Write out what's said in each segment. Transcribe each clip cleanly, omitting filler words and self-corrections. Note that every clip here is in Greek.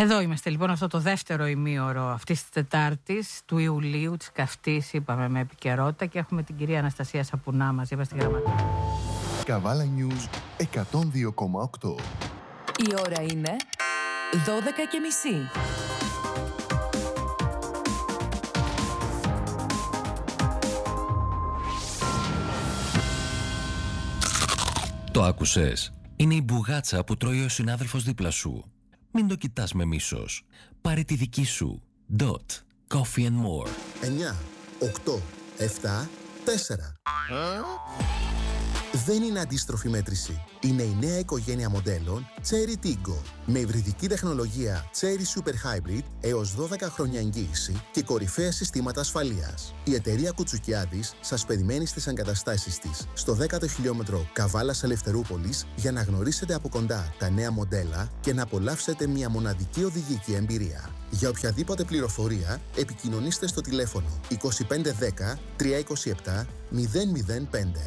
Εδώ είμαστε λοιπόν αυτό το δεύτερο ημίωρο αυτής της Τετάρτης του Ιουλίου, της καυτής, είπαμε, με επικαιρότητα, και έχουμε την κυρία Αναστασία Σαπουνά μας, είπα στη γραμματεία. Καβάλα News 102,8. Η ώρα είναι 12:30. Το άκουσες? Είναι η μπουγάτσα που τρώει ο συνάδελφος δίπλα σου. Μην το κοιτάς με μίσος. Πάρε τη δική σου. Dot. Coffee and more. 9, 8, 7, 4. Δεν είναι αντίστροφη μέτρηση. Είναι η νέα οικογένεια μοντέλων Chery Tiggo. Με υβριδική τεχνολογία Chery Super Hybrid έως 12 χρόνια εγγύηση και κορυφαία συστήματα ασφαλείας. Η εταιρεία Κουτσουκιάδης σας περιμένει στις εγκαταστάσεις της στο 10ο χιλιόμετρο Καβάλας Ελευθερούπολης για να γνωρίσετε από κοντά τα νέα μοντέλα και να απολαύσετε μια μοναδική οδηγική εμπειρία. Για οποιαδήποτε πληροφορία, επικοινωνήστε στο τηλέφωνο 2510 327 005.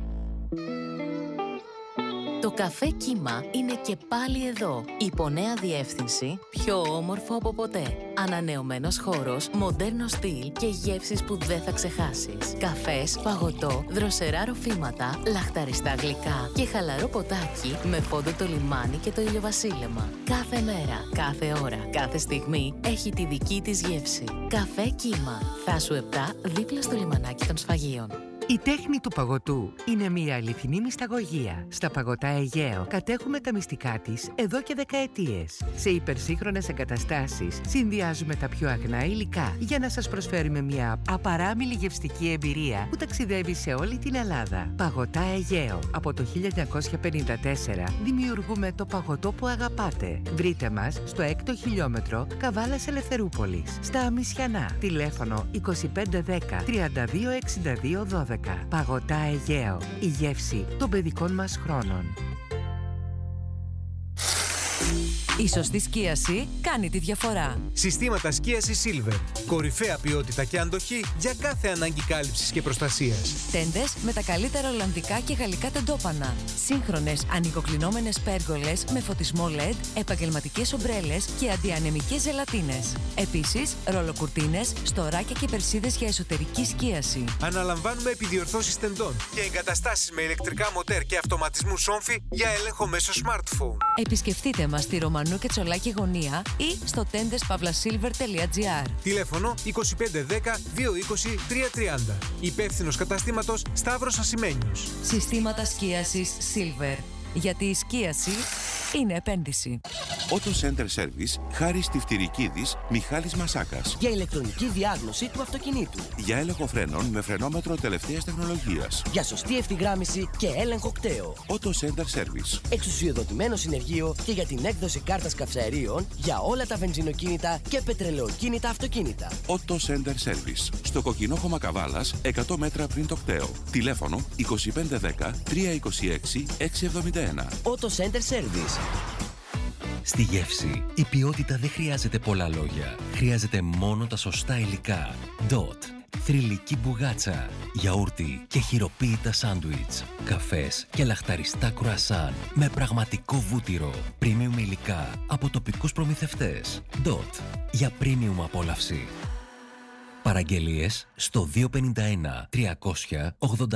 Το καφέ Κύμα είναι και πάλι εδώ. Υπό νέα διεύθυνση, πιο όμορφο από ποτέ. Ανανεωμένος χώρος, μοντέρνο στυλ και γεύσεις που δεν θα ξεχάσεις. Καφές, παγωτό, δροσερά ροφήματα, λαχταριστά γλυκά και χαλαρό ποτάκι με φόντο το λιμάνι και το ηλιοβασίλεμα. Κάθε μέρα, κάθε ώρα, κάθε στιγμή έχει τη δική της γεύση. Καφέ Κύμα. Θάσου 7, δίπλα στο λιμανάκι των Σφαγείων. Η τέχνη του παγωτού είναι μια αληθινή μυσταγωγία. Στα Παγωτά Αιγαίο κατέχουμε τα μυστικά της εδώ και δεκαετίες. Σε υπερσύγχρονες εγκαταστάσεις συνδυάζουμε τα πιο αγνά υλικά για να σας προσφέρουμε μια απαράμιλη γευστική εμπειρία που ταξιδεύει σε όλη την Ελλάδα. Παγωτά Αιγαίο. Από το 1954 δημιουργούμε το παγωτό που αγαπάτε. Βρείτε μας στο 6ο χιλιόμετρο Καβάλας Ελευθερούπολης, στα Αμισιανά. Τηλέφωνο 2510 3262 12. Παγωτά Αιγαίο. Η γεύση των παιδικών μας χρόνων. Η σωστή σκίαση κάνει τη διαφορά. Συστήματα σκίασης Silver. Κορυφαία ποιότητα και αντοχή για κάθε ανάγκη κάλυψης και προστασίας. Τέντες με τα καλύτερα ολλανδικά και γαλλικά τεντόπανα. Σύγχρονες ανοικοκλεινόμενες πέργολες με φωτισμό LED, επαγγελματικές ομπρέλες και αντιανεμικές ζελατίνες. Επίσης, ρολοκουρτίνες, στοράκια και περσίδες για εσωτερική σκίαση. Αναλαμβάνουμε επιδιορθώσεις τεντών και εγκαταστάσεις με ηλεκτρικά μοτέρ και αυτοματισμού σόμφι για έλεγχο μέσω smartphone. Επισκεφτείτε μας στη Ρωμανού και Τσολάκη γωνία ή στο tendes.pavlasilver.gr. Τηλέφωνο 2510 220 330. Υπεύθυνος καταστήματος Σταύρος Ασημένιος. Συστήματα σκίασης Silver. Γιατί η σκίαση είναι επένδυση. Auto Center Service, Χάρης Τυφτυρικίδης, Μιχάλης Μασάκας. Για ηλεκτρονική διάγνωση του αυτοκινήτου. Για έλεγχο φρένων με φρενόμετρο τελευταίας τεχνολογίας. Για σωστή ευθυγράμμιση και έλεγχο κταίο. Auto Center Service. Εξουσιοδοτημένο συνεργείο και για την έκδοση κάρτας καυσαερίων για όλα τα βενζινοκίνητα και πετρελαιοκίνητα αυτοκίνητα. Auto Center Service. Στο Κοκκινόχωμα Καβάλας, 100 μέτρα πριν το κταίο. Τηλέφωνο 2510 326 671. Auto Center Service. Στη γεύση, η ποιότητα δεν χρειάζεται πολλά λόγια. Χρειάζεται μόνο τα σωστά υλικά. Dot. Θρυλική μπουγάτσα, γιαούρτι και χειροποίητα σάντουιτς, καφές και λαχταριστά κρουασάν με πραγματικό βούτυρο, premium υλικά από τοπικούς προμηθευτές. Dot. Για premium απόλαυση. Παραγγελίες στο 251 300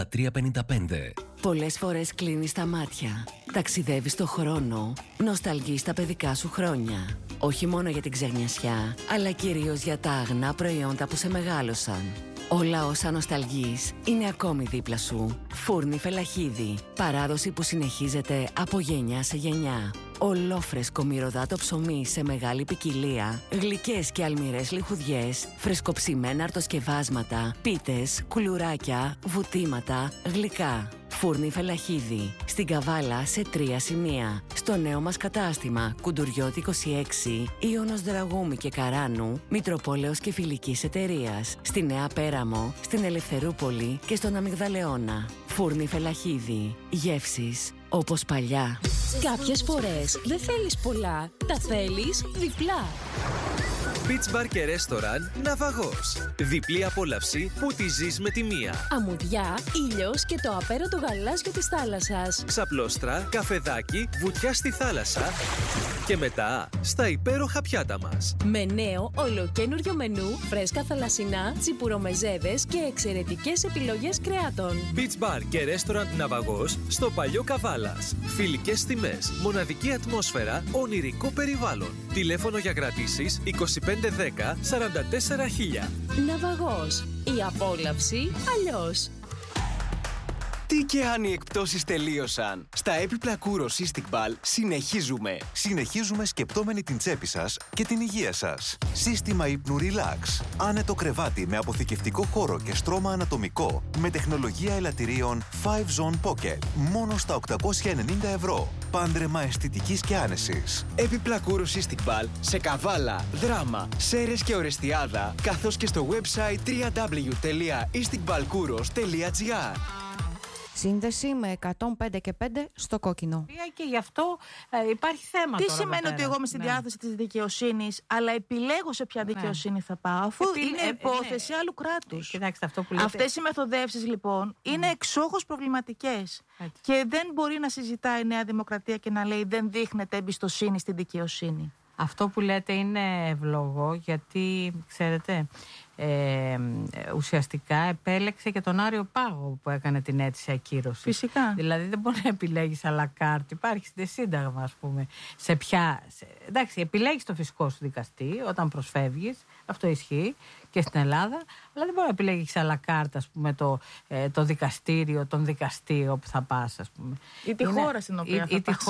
8355. Πολλές φορές κλείνεις τα μάτια, ταξιδεύεις στο χρόνο, νοσταλγείς τα παιδικά σου χρόνια. Όχι μόνο για την ξεγνιασιά, αλλά κυρίως για τα αγνά προϊόντα που σε μεγάλωσαν. Όλα όσα νοσταλγείς είναι ακόμη δίπλα σου. Φούρνη Φελαχίδη. Παράδοση που συνεχίζεται από γενιά σε γενιά. Ολόφρεσκο μυρωδάτο ψωμί σε μεγάλη ποικιλία, γλυκές και αλμυρές λιχουδιές, φρεσκοψημένα αρτοσκευάσματα, πίτες, κουλουράκια, βουτήματα, γλυκά. Φούρνη Φελαχίδη. Στην Καβάλα σε 3 σημεία. Στο νέο μας κατάστημα Κουντουριώτη 26, Ιώνος Δραγούμη και Καράνου, Μητροπόλεως και Φιλικής Εταιρείας. Στη Νέα Πέραμο, στην Ελευθερούπολη και στον Αμυγδαλεώνα. Φούρνη Φελαχίδη. Γεύσεις όπως παλιά. Κάποιες φορές δεν θέλεις πολλά, τα θέλεις διπλά. Beach Bar και Restaurant Ναυαγός. Διπλή απόλαυση που τη ζεις με τη μία. Αμμουδιά, ήλιος και το απέρωτο γαλάζιο της θάλασσας. Ξαπλώστρα, καφεδάκι, βουτιά στη θάλασσα και μετά στα υπέροχα πιάτα μας. Με νέο ολοκένουργιο μενού, φρέσκα θαλασσινά, τσιπουρομεζέδες και εξαιρετικές επιλογές κρεάτων. Beach Bar και Restaurant Ναυαγός στο Παλιό Καβάλας. Φιλικές τιμές, μοναδική ατμόσφαιρα, ονειρικό περιβάλλον. Τηλέφωνο για κρατήσεις 2510 44 000. Ναυαγός. Η απόλαυση αλλιώς. Τι και αν οι εκπτώσεις τελείωσαν. Στα έπιπλα Kouros Istiqbal συνεχίζουμε. Συνεχίζουμε σκεπτόμενοι την τσέπη σας και την υγεία σας. Σύστημα ύπνου Relax. Άνετο κρεβάτι με αποθηκευτικό χώρο και στρώμα ανατομικό με τεχνολογία ελαττηρίων 5Zone Pocket. Μόνο στα 890 ευρώ. Πάντρεμα αισθητικής και άνεσης. Έπιπλα Kouros Istiqbal σε Καβάλα, Δράμα, Σέρες και Ορεστιάδα, καθώς και στο website www.istiqbalkouros.gr. Σύνδεση με 105 και 5 στο κόκκινο. Και γι' αυτό υπάρχει θέμα. Τι σημαίνει ότι εγώ είμαι στη διάθεση της δικαιοσύνης, αλλά επιλέγω σε ποια δικαιοσύνη θα πάω, αφού είναι υπόθεση άλλου κράτους. Κοιτάξτε, αυτό που λέτε. Αυτές οι μεθοδεύσεις λοιπόν είναι εξόχως προβληματικές. Και δεν μπορεί να συζητάει η Νέα Δημοκρατία και να λέει δεν δείχνεται εμπιστοσύνη στη δικαιοσύνη. Αυτό που λέτε είναι ευλογό, γιατί ξέρετε, ουσιαστικά επέλεξε και τον Άριο Πάγο που έκανε την αίτηση ακύρωση. Φυσικά. Δηλαδή δεν μπορεί να επιλέγεις à la carte. Υπάρχει στη Σύνταγμα, ας πούμε. Εντάξει, επιλέγεις το φυσικό σου δικαστή όταν προσφεύγεις. Αυτό ισχύει και στην Ελλάδα. Αλλά δεν μπορεί να επιλέγεις à la carte, ας πούμε, το δικαστήριο, τον δικαστή όπου θα πας, ας πούμε. Ή τη χώρα στην οποία θα πας.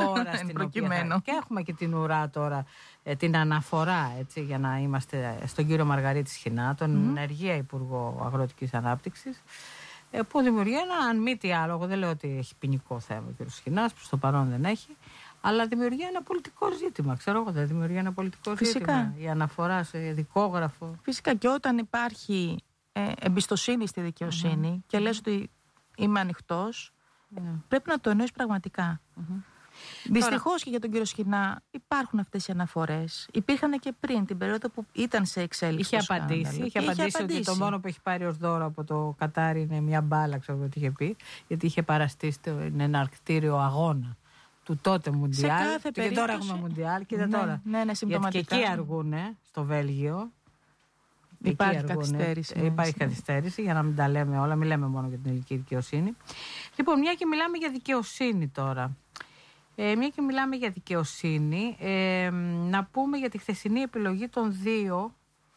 Και έχουμε και την ουρά τώρα, την αναφορά, έτσι, για να είμαστε στον κύριο Μαργαρίτη Σχοινά, τον ενεργεία Υπουργό Αγροτικής Ανάπτυξης, που δημιουργεί ένα, αν μη τι άλλο, εγώ δεν λέω ότι έχει ποινικό θέμα ο κύριος Σχοινάς, προς το παρόν δεν έχει, αλλά δημιουργεί ένα πολιτικό ζήτημα. Ξέρω εγώ, δεν δημιουργεί ένα πολιτικό ζήτημα. Η αναφορά σε δικόγραφο. Φυσικά, και όταν υπάρχει εμπιστοσύνη στη δικαιοσύνη και λες ότι είμαι ανοιχτός, πρέπει να το εννοείς πραγματικά. Δυστυχώς και για τον κύριο Σχοινά υπάρχουν αυτές οι αναφορές. Υπήρχαν και πριν την περίοδο που ήταν σε εξέλιξη. Είχε απαντήσει ότι το μόνο που έχει πάρει ως δώρο από το Κατάρι είναι μια μπάλα, ξέρω τι είχε πει, γιατί είχε παραστήσει τον εναρκτήριο αγώνα του τότε Μουντιάλ. Και τώρα έχουμε Μουντιάλ. Και τώρα. Γιατί και εκεί αργούνε, στο Βέλγιο. Υπάρχει καθυστέρηση. Υπάρχει καθυστέρηση, για να μην τα λέμε όλα, μην λέμε μόνο για την ελληνική δικαιοσύνη. Λοιπόν, μια και μιλάμε για δικαιοσύνη τώρα. Μια και μιλάμε για δικαιοσύνη, να πούμε για τη χθεσινή επιλογή των δύο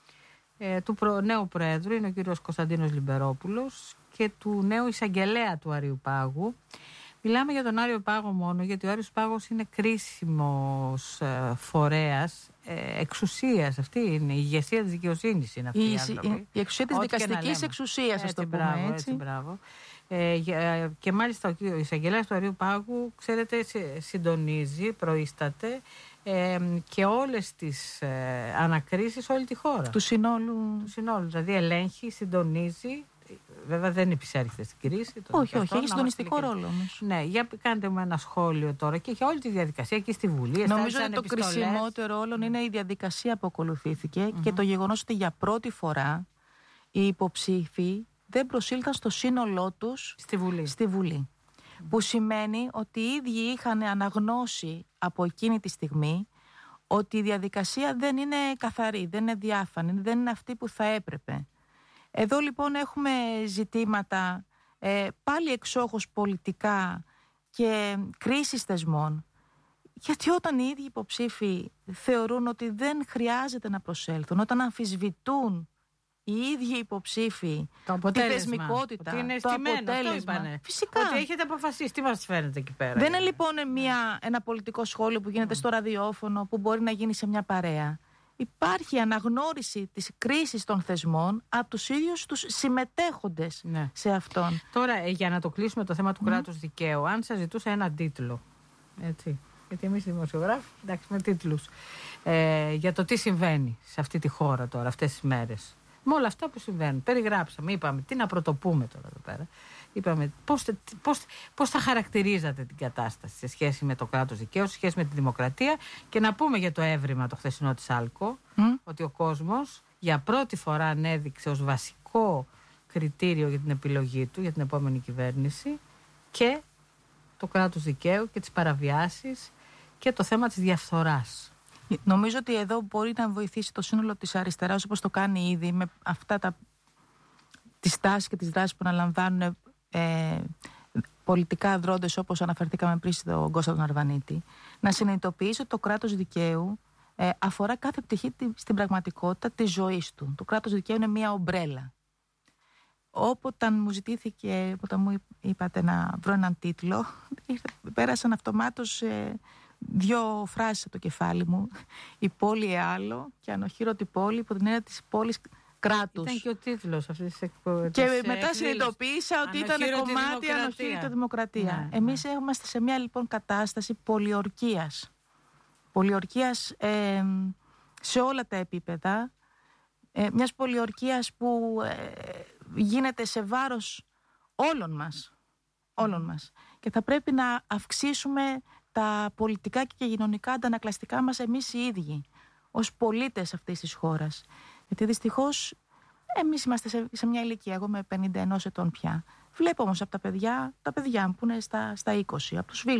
του νέου Προέδρου, είναι ο κύριος Κωνσταντίνος Λιμπερόπουλος, και του νέου εισαγγελέα του Αρείου Πάγου. Μιλάμε για τον Άριο Πάγο μόνο, γιατί ο Άριος Πάγος είναι κρίσιμος φορέας εξουσίας. Αυτή είναι η ηγεσία της δικαιοσύνης. Είναι αυτή η εξουσία της δικαστικής εξουσίας, ας το πούμε έτσι. Μπράβο. Και μάλιστα ο εισαγγελέας του Αρείου Πάγου, ξέρετε, συντονίζει, προείσταται και όλες τις ανακρίσεις όλη τη χώρα. Του συνόλου. Δηλαδή ελέγχει, συντονίζει. Βέβαια δεν επισέρχεται στην κρίση. Όχι, έχει συντονιστικό ρόλο όμως. Ναι, για κάντε μου ένα σχόλιο τώρα και για όλη τη διαδικασία και στη Βουλή. Νομίζω ότι το κρισιμότερο όλων είναι η διαδικασία που ακολουθήθηκε και το γεγονός ότι για πρώτη φορά οι υποψήφοι δεν προσήλθαν στο σύνολό τους στη Βουλή. Που σημαίνει ότι οι ίδιοι είχαν αναγνώσει από εκείνη τη στιγμή ότι η διαδικασία δεν είναι καθαρή, δεν είναι διάφανη, δεν είναι αυτή που θα έπρεπε. Εδώ λοιπόν έχουμε ζητήματα πάλι εξόχως πολιτικά και κρίσης θεσμών, γιατί όταν οι ίδιοι υποψήφοι θεωρούν ότι δεν χρειάζεται να προσέλθουν, όταν αμφισβητούν οι ίδιοι υποψήφοι τη θεσμικότητα, ότι είναι το αποτέλεσμα. Φυσικά. Ότι έχετε αποφασίσει. Τι μας φαίνεται εκεί πέρα. Δεν είναι λοιπόν ένα πολιτικό σχόλιο που γίνεται στο ραδιόφωνο, που μπορεί να γίνει σε μια παρέα. Υπάρχει αναγνώριση της κρίσης των θεσμών από τους ίδιους τους συμμετέχοντες σε αυτόν. Τώρα, για να το κλείσουμε το θέμα του κράτους δικαίου, αν σας ζητούσα έναν τίτλο, έτσι, γιατί εμείς οι δημοσιογράφοι, εντάξει, με τίτλους, για το τι συμβαίνει σε αυτή τη χώρα τώρα, αυτές τις μέρες, με όλα αυτά που συμβαίνουν, περιγράψαμε, είπαμε, τι να πρωτοπούμε τώρα εδώ πέρα. Είπαμε πώς θα χαρακτηρίζατε την κατάσταση σε σχέση με το κράτος δικαίου, σε σχέση με τη δημοκρατία, και να πούμε για το έβριμα το χθεσινό της Άλκο, ότι ο κόσμος για πρώτη φορά ανέδειξε ως βασικό κριτήριο για την επιλογή του, για την επόμενη κυβέρνηση, και το κράτος δικαίου και τις παραβιάσεις και το θέμα της διαφθοράς. Νομίζω ότι εδώ μπορεί να βοηθήσει το σύνολο της αριστεράς, όπως το κάνει ήδη, με αυτά τις τάσεις και τις δράσεις που αναλαμβάνουν πολιτικά δρόντες, όπως αναφερθήκαμε πριν στον Κώστα τον Αρβανίτη, να συνειδητοποιήσει ότι το κράτος δικαίου αφορά κάθε πτυχή στην πραγματικότητα της ζωής του. Το κράτος δικαίου είναι μια ομπρέλα. Όταν μου ζητήθηκε, όταν μου είπατε να βρω έναν τίτλο, πέρασαν αυτομάτως 2 φράσεις από το κεφάλι μου. Η πόλη άλλο και ανοχήρωτη πόλη, υπό την έννοια της πόλης κράτους. Ήταν και ο τίτλος αυτής της εκπομπής. Και μετά συνειδητοποίησα ότι ήταν κομμάτι ανοχήρωτη δημοκρατία. Ναι, εμείς είμαστε σε μια λοιπόν κατάσταση πολιορκίας. Πολιορκίας σε όλα τα επίπεδα. Μιας πολιορκίας που γίνεται σε βάρος όλων μας. Και θα πρέπει να αυξήσουμε τα πολιτικά και κοινωνικά αντανακλαστικά μας εμείς οι ίδιοι, ως πολίτες αυτής της χώρας. Γιατί δυστυχώς εμείς είμαστε σε μια ηλικία, εγώ είμαι 51 ετών πια. Βλέπω όμως από τα παιδιά μου που είναι στα 20, από τους φίλους